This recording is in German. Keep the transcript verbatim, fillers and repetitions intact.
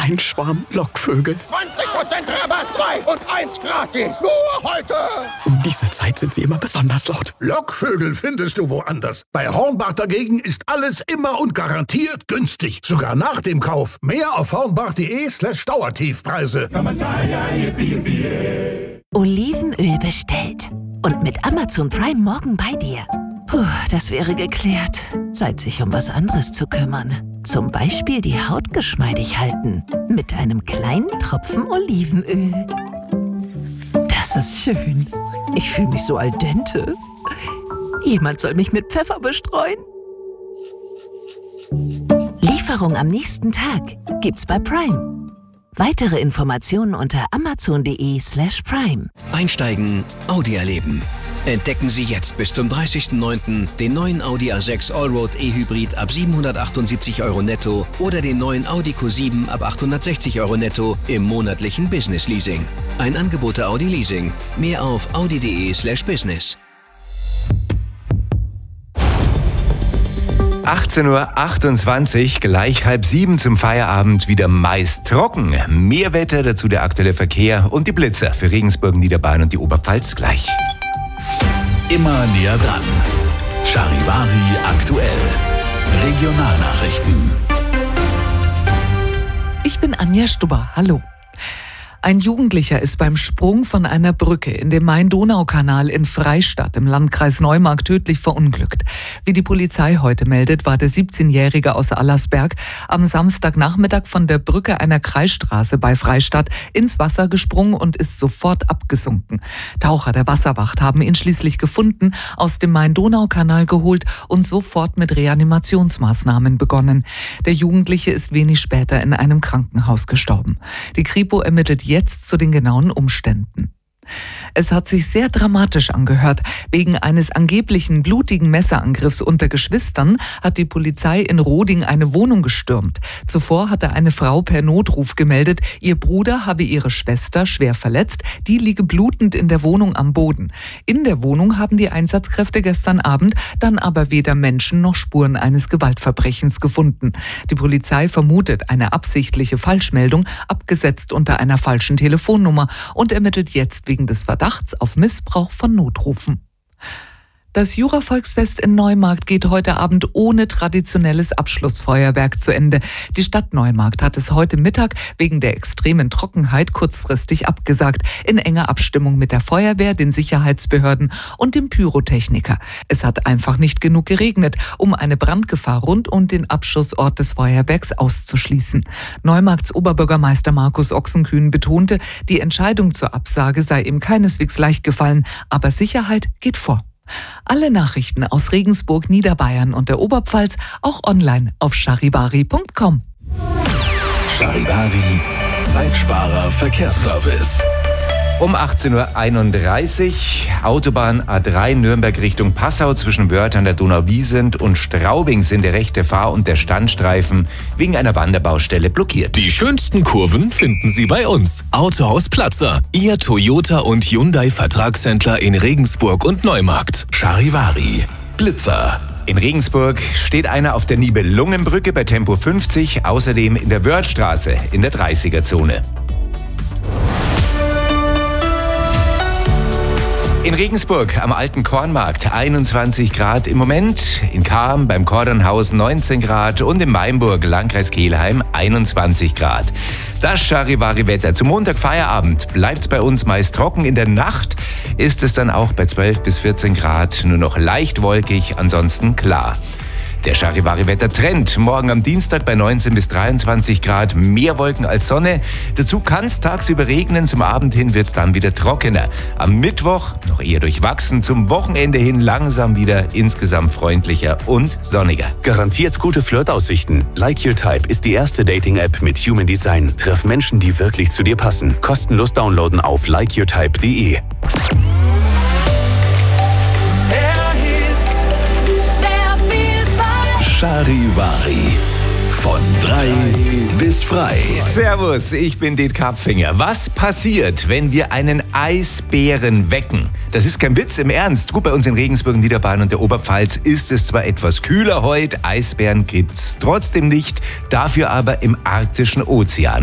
ein Schwarm Lockvögel. zwanzig Prozent Rabatt, zwei und eins gratis. Nur heute. Um diese Zeit sind sie immer besonders laut. Lockvögel findest du woanders. Bei Hornbach dagegen ist alles immer und garantiert günstig. Sogar nach dem Kauf. Mehr auf hornbach.de slash Dauertiefpreise. Olivenöl bestellt. Und mit Amazon Prime morgen bei dir. Puh, das wäre geklärt. Zeit, sich um was anderes zu kümmern. Zum Beispiel die Haut geschmeidig halten. Mit einem kleinen Tropfen Olivenöl. Das ist schön. Ich fühle mich so al dente. Jemand soll mich mit Pfeffer bestreuen. Lieferung am nächsten Tag gibt's bei Prime. Weitere Informationen unter amazon.de slash prime. Einsteigen, Audi erleben. Entdecken Sie jetzt bis zum dreißigsten neunten den neuen Audi A sechs Allroad E-Hybrid ab siebenhundertachtundsiebzig Euro netto oder den neuen Audi Q sieben ab achthundertsechzig Euro netto im monatlichen Business Leasing. Ein Angebot der Audi Leasing. Mehr auf audi.de slash business. achtzehn Uhr achtundzwanzig, gleich halb sieben zum Feierabend, wieder meist trocken. Mehr Wetter, dazu der aktuelle Verkehr und die Blitzer für Regensburg, Niederbayern und die Oberpfalz gleich. Immer näher dran. Charivari aktuell. Regionalnachrichten. Ich bin Anja Stubber. Hallo. Ein Jugendlicher ist beim Sprung von einer Brücke in dem Main-Donau-Kanal in Freistadt im Landkreis Neumarkt tödlich verunglückt. Wie die Polizei heute meldet, war der siebzehnjährige aus Allersberg am Samstagnachmittag von der Brücke einer Kreisstraße bei Freistadt ins Wasser gesprungen und ist sofort abgesunken. Taucher der Wasserwacht haben ihn schließlich gefunden, aus dem Main-Donau-Kanal geholt und sofort mit Reanimationsmaßnahmen begonnen. Der Jugendliche ist wenig später in einem Krankenhaus gestorben. Die Kripo ermittelt jetzt zu den genauen Umständen. Es hat sich sehr dramatisch angehört. Wegen eines angeblichen blutigen Messerangriffs unter Geschwistern hat die Polizei in Roding eine Wohnung gestürmt. Zuvor hatte eine Frau per Notruf gemeldet, ihr Bruder habe ihre Schwester schwer verletzt, die liege blutend in der Wohnung am Boden. In der Wohnung haben die Einsatzkräfte gestern Abend dann aber weder Menschen noch Spuren eines Gewaltverbrechens gefunden. Die Polizei vermutet eine absichtliche Falschmeldung, abgesetzt unter einer falschen Telefonnummer und ermittelt jetzt wegen des Verdachts auf Missbrauch von Notrufen. Das Jura-Volksfest in Neumarkt geht heute Abend ohne traditionelles Abschlussfeuerwerk zu Ende. Die Stadt Neumarkt hat es heute Mittag wegen der extremen Trockenheit kurzfristig abgesagt, in enger Abstimmung mit der Feuerwehr, den Sicherheitsbehörden und dem Pyrotechniker. Es hat einfach nicht genug geregnet, um eine Brandgefahr rund um den Abschussort des Feuerwerks auszuschließen. Neumarkts Oberbürgermeister Markus Ochsenkühn betonte, die Entscheidung zur Absage sei ihm keineswegs leicht gefallen, aber Sicherheit geht vor. Alle Nachrichten aus Regensburg, Niederbayern und der Oberpfalz auch online auf charivari punkt com. Charivari, Zeitsparer Verkehrsservice. Um achtzehn Uhr einunddreißig, Autobahn A drei Nürnberg Richtung Passau zwischen Wörth an der Donauwiesent und Straubing sind der rechte Fahr- und der Standstreifen wegen einer Wanderbaustelle blockiert. Die schönsten Kurven finden Sie bei uns. Autohaus Platzer, Ihr Toyota und Hyundai Vertragshändler in Regensburg und Neumarkt. Charivari, Blitzer. In Regensburg steht einer auf der Nibelungenbrücke bei Tempo fünfzig, außerdem in der Wörthstraße in der dreißiger-Zone. In Regensburg am Alten Kornmarkt einundzwanzig Grad im Moment, in Cham beim Kordernhaus neunzehn Grad und in Mainburg, Landkreis Kelheim einundzwanzig Grad. Das Charivari-Wetter. Zum Montag Feierabend bleibt es bei uns meist trocken. In der Nacht ist es dann auch bei zwölf bis vierzehn Grad nur noch leicht wolkig, ansonsten klar. Der Charivari-Wetter-Trend. Morgen am Dienstag bei neunzehn bis dreiundzwanzig Grad, mehr Wolken als Sonne. Dazu kann es tagsüber regnen, zum Abend hin wird es dann wieder trockener. Am Mittwoch noch eher durchwachsen, zum Wochenende hin langsam wieder insgesamt freundlicher und sonniger. Garantiert gute Flirtaussichten. Like Your Type ist die erste Dating-App mit Human Design. Treff Menschen, die wirklich zu dir passen. Kostenlos downloaden auf like your type punkt de. Charivari. Von drei bis frei. Servus, ich bin Det Karpfinger. Was passiert, wenn wir einen Eisbären wecken? Das ist kein Witz, im Ernst. Gut, bei uns in Regensburg, Niederbayern und der Oberpfalz ist es zwar etwas kühler heute, Eisbären gibt's trotzdem nicht, dafür aber im arktischen Ozean.